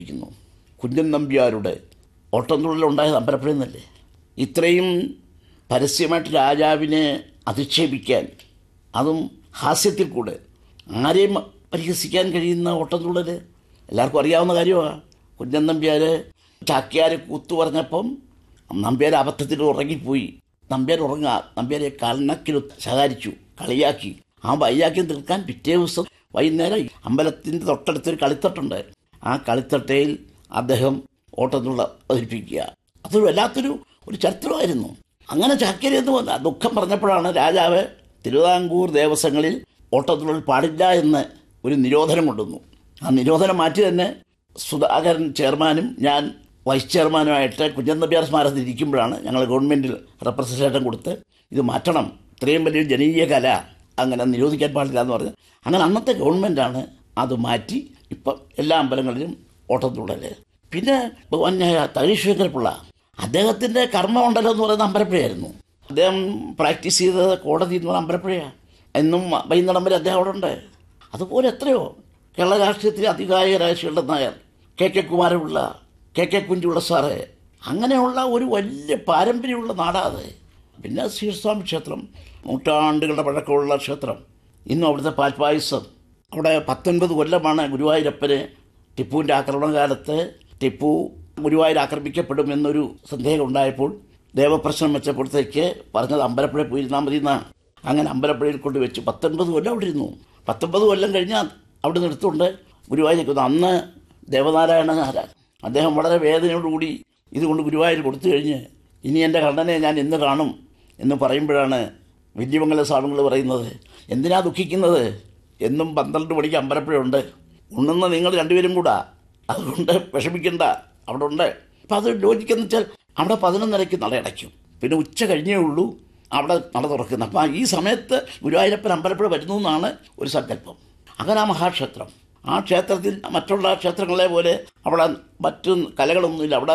ഇരിക്കുന്നു. കുഞ്ഞൻ നമ്പ്യാരുടെ ഓട്ടംതുള്ളലുണ്ടായത് അമ്പലപ്പുഴയിൽ നിന്നല്ലേ? ഇത്രയും പരസ്യമായിട്ട് രാജാവിനെ അധിക്ഷേപിക്കാൻ, അതും ഹാസ്യത്തിൽ കൂടെ ആരെയും പരിഹസിക്കാൻ കഴിയുന്ന ഓട്ടംതുള്ളൽ എല്ലാവർക്കും അറിയാവുന്ന കാര്യമാണ്. കുഞ്ഞൻ നമ്പ്യാർ ചാക്യാർ കൂത്തു പറഞ്ഞപ്പം നമ്പ്യാർ അബദ്ധത്തിൽ ഉറങ്ങിപ്പോയി. നമ്പ്യാർ ഉറങ്ങുക, നമ്പ്യാരെ കണക്കിൽ ശകാരിച്ചു, കളിയാക്കി. ആ വൈയാക്യം തീർക്കാൻ പിറ്റേ ദിവസം വൈകുന്നേരം അമ്പലത്തിൻ്റെ തൊട്ടടുത്തൊരു കളിത്തട്ടുണ്ട്. ആ കളിത്തട്ടയിൽ അദ്ദേഹം ഓട്ടംതുള്ള അവതരിപ്പിക്കുക. അതൊരു വല്ലാത്തൊരു ചരിത്രമായിരുന്നു. അങ്ങനെ ചാക്യാർ എന്ന് വന്ന ദുഃഖം പറഞ്ഞപ്പോഴാണ് രാജാവ് തിരുവിതാംകൂർ ദേവസ്വങ്ങളിൽ ഓട്ടംതുള്ളൽ പാടില്ല എന്ന് ഒരു നിരോധനം കൊണ്ടുവന്നു. ആ നിരോധനം മാറ്റി തന്നെ സുധാകരൻ ചെയർമാനും ഞാൻ വൈസ് ചെയർമാനുമായിട്ട് കുഞ്ഞൻ നമ്പ്യാർ സ്മാരകത്തിൽ ഇരിക്കുമ്പോഴാണ് ഞങ്ങൾ ഗവൺമെൻറ്റിൽ റെപ്രസെൻറ്റേഷൻ കൊടുത്ത് ഇത് മാറ്റണം, ഇത്രയും വലിയ ജനകീയ കല അങ്ങനെ നിരോധിക്കാൻ പാടില്ല എന്ന് പറഞ്ഞ് അങ്ങനെ അന്നത്തെ ഗവൺമെൻറ്റാണ് അത് മാറ്റി ഇപ്പം എല്ലാ അമ്പലങ്ങളിലും ഓട്ടംതുള്ളൽ. പിന്നെ ബഹുമാന്യായ തകഴീശ്വര പിള്ള, അദ്ദേഹത്തിൻ്റെ കർമ്മമണ്ഡലം എന്ന് പറയുന്നത് അമ്പലപ്പുഴയായിരുന്നു. അദ്ദേഹം പ്രാക്ടീസ് ചെയ്തത് കോടതി എന്ന് പറഞ്ഞാൽ അമ്പലപ്പുഴയാണ്. എന്നും വൈകുന്നേരം വരെ അദ്ദേഹം അവിടെ ഉണ്ട്. അതുപോലെ എത്രയോ കേരള രാഷ്ട്രീയത്തിലെ അതികായകരായ Sreekandan Nair, K Kumara Pillai, K കുഞ്ചുള്ള sir, അങ്ങനെയുള്ള ഒരു വലിയ പാരമ്പര്യമുള്ള നാടാത്. പിന്നെ ശ്രീസ്വാമി ക്ഷേത്രം, നൂറ്റാണ്ടുകളുടെ പഴക്കമുള്ള ക്ഷേത്രം. ഇന്നും അവിടുത്തെ പാൽപ്പായസം, അവിടെ 19 കൊല്ലമാണ് ഗുരുവായൂരപ്പന് ടിപ്പുവിൻ്റെ ആക്രമണകാലത്ത് ടിപ്പു ഗുരുവായൂർ ആക്രമിക്കപ്പെടുമെന്നൊരു സന്ദേഹം ഉണ്ടായപ്പോൾ ദേവപ്രശ്നം വെച്ചപ്പോഴത്തേക്ക് പറഞ്ഞത് അമ്പലപ്പുഴ പോയിരുന്നാൽ മതി എന്നാണ്. അങ്ങനെ അമ്പലപ്പുഴയിൽ കൊണ്ട് വെച്ച് 19 കൊല്ലം അവിടെ ഇരുന്നു. 19 കൊല്ലം കഴിഞ്ഞാൽ അവിടെ നിന്ന് എടുത്തുകൊണ്ട് ഗുരുവായൂരിൽ അന്ന് ദേവനാരായണ അദ്ദേഹം വളരെ വേദനയോടുകൂടി ഇതുകൊണ്ട് ഗുരുവായൂർ കൊടുത്തു കഴിഞ്ഞ് ഇനി എൻ്റെ കണ്ണനെ ഞാൻ എന്ന് കാണും എന്ന് പറയുമ്പോഴാണ് വല്യമംഗല സ്വാമികൾ പറയുന്നത്, എന്തിനാ ദുഃഖിക്കുന്നത്, എന്നും 12 മണിക്ക് അമ്പലപ്പുഴയുണ്ട്, ഉണ്ണുന്ന നിങ്ങൾ രണ്ടുപേരും കൂടാ, അതുകൊണ്ട് വിഷമിക്കണ്ട, അവിടെ ഉണ്ട്. അപ്പം അത് ലോജിക്കെന്ന് വെച്ചാൽ അവിടെ 11:30 നട അടയ്ക്കും, പിന്നെ ഉച്ച കഴിഞ്ഞേ ഉള്ളൂ അവിടെ നട തുറക്കുന്നത്. അപ്പം ഈ സമയത്ത് ഗുരുവായൂരപ്പൻ അമ്പലപ്പുഴ വരുന്നു എന്നാണ് ഒരു സങ്കല്പം. അങ്ങനെ ആ മഹാക്ഷേത്രം, ആ ക്ഷേത്രത്തിൽ മറ്റുള്ള ക്ഷേത്രങ്ങളെ പോലെ അവിടെ മറ്റു കലകളൊന്നുമില്ല. അവിടെ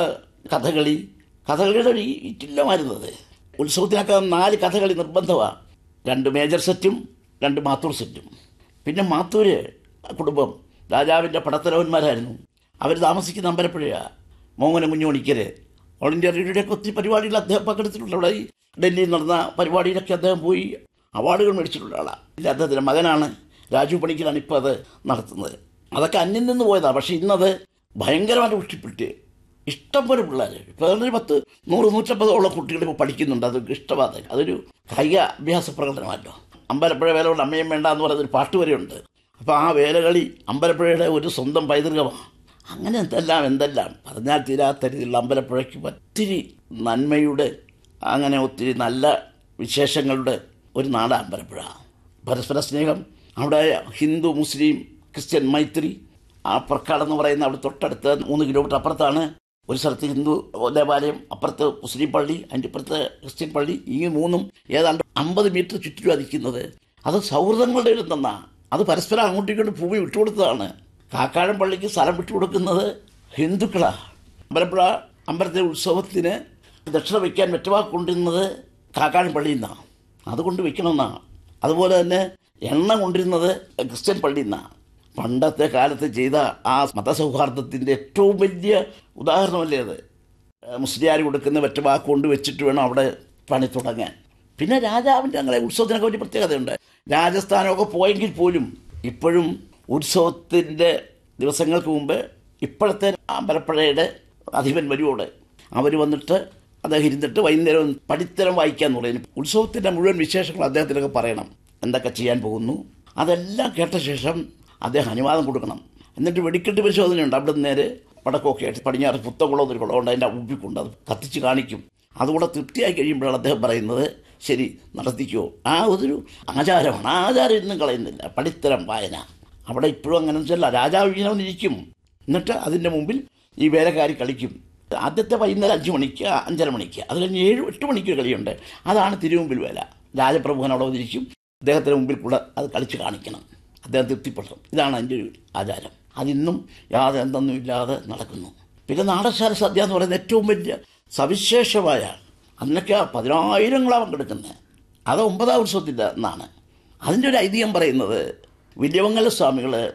കഥകളിയുടെ ഒരു ഇറ്റില്ലമായിരുന്നത്. ഉത്സവത്തിനൊക്കെ 4 കഥകളി നിർബന്ധമാണ്. 2 മേജർ സെറ്റും 2 മാത്തൂർ സെറ്റും. പിന്നെ മാത്തൂർ കുടുംബം രാജാവിൻ്റെ പടത്തലവന്മാരായിരുന്നു. അവർ താമസിക്കുന്ന അമ്പലപ്പുഴയാണ്. മോഹന കുഞ്ഞുമണിക്കർ ഓൾ ഇന്ത്യ റേഡിയോയുടെയൊക്കെ ഒത്തിരി പരിപാടികൾ അദ്ദേഹം പങ്കെടുത്തിട്ടുണ്ട്. അവിടെ ഈ ഡൽഹിയിൽ നടന്ന പരിപാടിയിലൊക്കെ അദ്ദേഹം പോയി അവാർഡുകൾ മേടിച്ചിട്ടുള്ള ആളാണ്. അദ്ദേഹത്തിൻ്റെ മകനാണ് രാജു പണിക്കലാണ് ഇപ്പോൾ അത് നടത്തുന്നത്. അതൊക്കെ അന്യം നിന്ന് പോയതാണ്. പക്ഷേ ഇന്നത് ഭയങ്കരമായിട്ട് പുഷ്ടിപ്പെട്ട് ഇഷ്ടംപോലെ പിള്ളേർ, ഇപ്പോൾ 10, 100, 150 കുട്ടികൾ ഇപ്പോൾ പഠിക്കുന്നുണ്ട്. അത് ഇഷ്ടമാണ്. അതൊരു കായിക അഭ്യാസ പ്രകടനമല്ലോ. അമ്പലപ്പുഴ വേല കൊണ്ട് അമ്മയും വേണ്ട എന്ന് പറയുന്നൊരു പാട്ട് വരെയുണ്ട്. അപ്പോൾ ആ വേലകളി അമ്പലപ്പുഴയുടെ ഒരു സ്വന്തം പൈതൃകമാണ്. അങ്ങനെ എന്തെല്ലാം പറഞ്ഞാൽ തീരാത്ത രീതിയിലുള്ള അമ്പലപ്പുഴയ്ക്ക് ഒത്തിരി നന്മയുടെ, അങ്ങനെ ഒത്തിരി നല്ല വിശേഷങ്ങളുടെ ഒരു നാടാണ് അമ്പലപ്പുഴ. പരസ്പര സ്നേഹം, അവിടെ ഹിന്ദു മുസ്ലിം ക്രിസ്ത്യൻ മൈത്രി. ആ പ്രക്കാടെന്ന് പറയുന്ന അവിടെ തൊട്ടടുത്ത് 3 കിലോമീറ്റർ അപ്പുറത്താണ് ഒരു സ്ഥലത്ത് ഹിന്ദു ദേവാലയം, അപ്പുറത്ത് മുസ്ലിം പള്ളി, അതിൻ്റെ അപ്പുറത്ത് ക്രിസ്ത്യൻ പള്ളി. ഈ 3ഉം ഏതാണ്ട് 50 മീറ്റർ ചുറ്റിലും അതിക്കുന്നത്. അത് സൗഹൃദങ്ങളുടെ ഒരു തന്നാണ്. അത് പരസ്പരം അങ്ങോട്ടും ഇങ്ങോട്ടും ഭൂമി വിട്ടുകൊടുത്തതാണ്. കാക്കാഴം പള്ളിക്ക് സ്ഥലം വിട്ടുകൊടുക്കുന്നത് ഹിന്ദുക്കളാണ്. അമ്പലപ്പുഴ അമ്പലത്തിലെ ഉത്സവത്തിന് ദക്ഷിണ വയ്ക്കാൻ വെറ്റവാക്കൊണ്ടിരുന്നത് കാക്കാഴം പള്ളിയിൽ നിന്നാണ്. അതുകൊണ്ട് വയ്ക്കണമെന്നാണ്. അതുപോലെ തന്നെ എണ്ണ കൊണ്ടിരുന്നത് ക്രിസ്ത്യൻ പള്ളിയിൽ നിന്നാണ്. പണ്ടത്തെ കാലത്ത് ചെയ്ത ആ മതസൗഹാർദ്ദത്തിൻ്റെ ഏറ്റവും വലിയ ഉദാഹരണമല്ലേ അത്. മുസ്ലിയാർ കൊടുക്കുന്ന വെറ്റവാക്ക് കൊണ്ട് വെച്ചിട്ട് വേണം അവിടെ പണി തുടങ്ങാൻ. പിന്നെ രാജാവിൻ്റെ അങ്ങനെ ഉത്സവത്തിനൊക്കെ വലിയ പ്രത്യേകതയുണ്ട്. രാജസ്ഥാനമൊക്കെ പോയെങ്കിൽ പോലും ഇപ്പോഴും ഉത്സവത്തിൻ്റെ ദിവസങ്ങൾക്ക് മുമ്പ് ഇപ്പോഴത്തെ അമ്പലപ്പുഴയുടെ അധിപൻ വരുവോടെ അവർ വന്നിട്ട് അദ്ദേഹം ഇരുന്നിട്ട് വൈകുന്നേരം പടിത്തരം വായിക്കാന്ന് പറയുന്നു. ഉത്സവത്തിൻ്റെ മുഴുവൻ വിശേഷങ്ങൾ അദ്ദേഹത്തിനൊക്കെ പറയണം, എന്തൊക്കെ ചെയ്യാൻ പോകുന്നു. അതെല്ലാം കേട്ട ശേഷം അദ്ദേഹം അനുവാദം കൊടുക്കണം. എന്നിട്ട് വെടിക്കെട്ട് പരിശോധനയുണ്ട്. അവിടെ നേരെ പടക്കമൊക്കെ ആയിട്ട് പടിഞ്ഞാറ് പുത്തകുളം എന്നൊരു കുളമുണ്ട്, അതിൻ്റെ ഉപ്പിക്കൊണ്ട് അത് കത്തിച്ച് കാണിക്കും. അതുകൂടെ തൃപ്തിയായി കഴിയുമ്പോഴാണ് അദ്ദേഹം പറയുന്നത് ശരി നടത്തിക്കോ. ആ ഒരു ആചാരമാണ്. ആ ആചാരം ഇന്നും കളയുന്നില്ല. പടിത്തരം വായന അവിടെ ഇപ്പോഴും അങ്ങനെ വെച്ചല്ല. രാജാവ് ഇങ്ങനെ വന്നിരിക്കും, എന്നിട്ട് അതിൻ്റെ മുമ്പിൽ ഈ വേലക്കാരി കളിക്കും. ആദ്യത്തെ വൈകുന്നേരം 5 മണിക്ക് 5:30 മണിക്ക്, അത് കഴിഞ്ഞ് 7-8 മണിക്ക് കളിയുണ്ട്. അതാണ് തിരുമുമ്പിൽ വേല. രാജപ്രഭുവൻ അവിടെ വന്നിരിക്കും, അദ്ദേഹത്തിൻ്റെ മുമ്പിൽ കൂടെ അത് കളിച്ച് കാണിക്കണം, അദ്ദേഹം തൃപ്തിപ്പെടണം. ഇതാണ് അതിൻ്റെ ഒരു ആചാരം. അതിന്നും യാതൊരു എന്തൊന്നുമില്ലാതെ നടക്കുന്നു. പിന്നെ നാടശാല സദ്യ എന്ന് പറയുന്നത് ഏറ്റവും വലിയ സവിശേഷമായ, അതിനൊക്കെ 10,000 പങ്കെടുക്കുന്നത്. അത് 9ാം ഉത്സവത്തിൻ്റെ എന്നാണ്. അതിൻ്റെ ഒരു ഐതിഹ്യം പറയുന്നത് വല്യമംഗല സ്വാമികൾ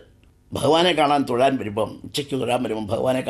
ഭഗവാനെ കാണാൻ തൊഴാൻ വരുമ്പം ഉച്ചയ്ക്ക് തൊഴാൻ വരുമ്പം ഭഗവാനെ